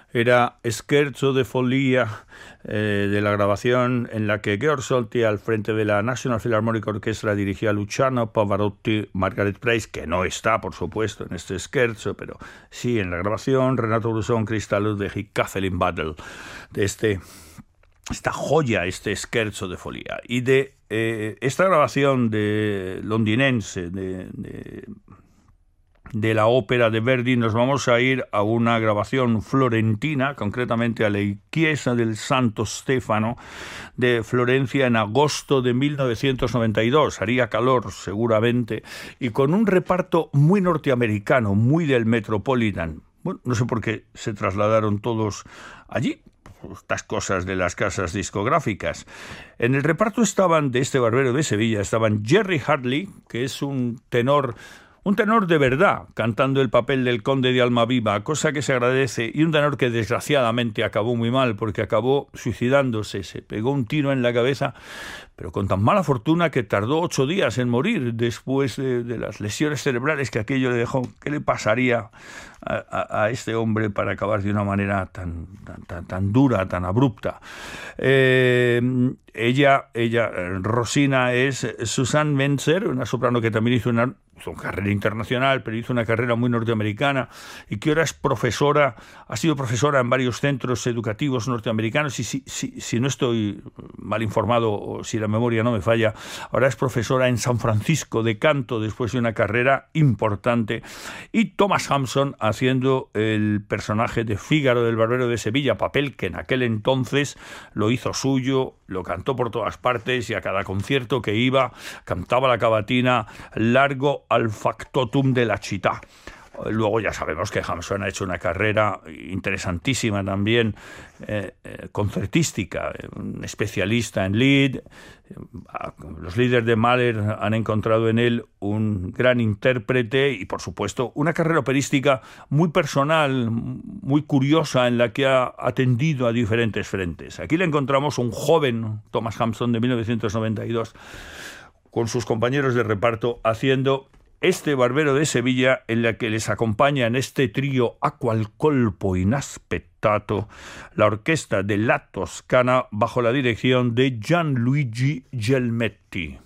Era Scherzo de Follia, de la grabación en la que Georg Solti, al frente de la National Philharmonic Orchestra, dirigía a Luciano Pavarotti, Margaret Price, que no está, por supuesto, en este Scherzo, pero sí en la grabación, Renato Brusón, Christa Ludwig y Kathleen Battle, de esta joya, este Scherzo de Follia. Y de esta grabación londinense de la ópera de Verdi nos vamos a ir a una grabación florentina, concretamente a la Chiesa del Santo Stefano de Florencia en agosto de 1992. Haría calor seguramente, y con un reparto muy norteamericano, muy del Metropolitan. Bueno, no sé por qué se trasladaron todos allí, estas cosas de las casas discográficas. En el reparto estaban, de este Barbero de Sevilla, estaban Jerry Hartley, que es un tenor de verdad, cantando el papel del conde de Almaviva, cosa que se agradece, y un tenor que desgraciadamente acabó muy mal, porque acabó suicidándose, se pegó un tiro en la cabeza, pero con tan mala fortuna que tardó 8 días en morir después de las lesiones cerebrales que aquello le dejó. ¿Qué le pasaría a este hombre para acabar de una manera tan dura, tan abrupta? Ella, Rosina, es Susanne Menzer, una soprano que también hizo una carrera internacional, pero hizo una carrera muy norteamericana, y que ahora es profesora, ha sido profesora en varios centros educativos norteamericanos, y si no estoy mal informado, o si la memoria no me falla, ahora es profesora en San Francisco de canto, después de una carrera importante. Y Thomas Hampson haciendo el personaje de Fígaro del Barbero de Sevilla, papel que en aquel entonces lo hizo suyo, lo cantó por todas partes, y a cada concierto que iba cantaba la cavatina Largo al factotum de la città. Luego ya sabemos que Hampson ha hecho una carrera interesantísima también, concertística, un especialista en Lied. Los líderes de Mahler han encontrado en él un gran intérprete, y por supuesto una carrera operística muy personal, muy curiosa, en la que ha atendido a diferentes frentes. Aquí le encontramos un joven Thomas Hampson de 1992 con sus compañeros de reparto haciendo este Barbero de Sevilla, en la que les acompaña en este trío A qual colpo inaspettato la orquesta de La Toscana bajo la dirección de Gianluigi Gelmetti.